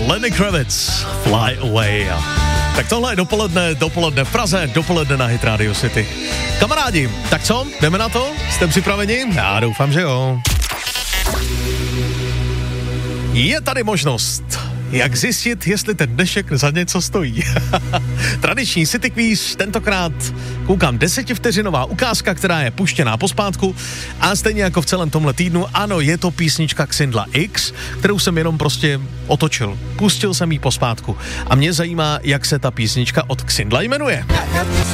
Lenny Kravitz, Fly Away. Tak tohle je dopoledne v Praze, dopoledne na Hit Radio City. Kamarádi, tak co, jdeme na to? Jste připraveni? Já doufám, že jo. Je tady možnost, jak zjistit, jestli ten dnešek za něco stojí. Tradiční City Quiz, tentokrát koukám 10vteřinová ukázka, která je puštěná pospátku a stejně jako v celém tomhle týdnu, ano, je to písnička Xindla X, kterou jsem jenom prostě otočil. Pustil jsem ji pospátku a mě zajímá, jak se ta písnička od Xindla jmenuje.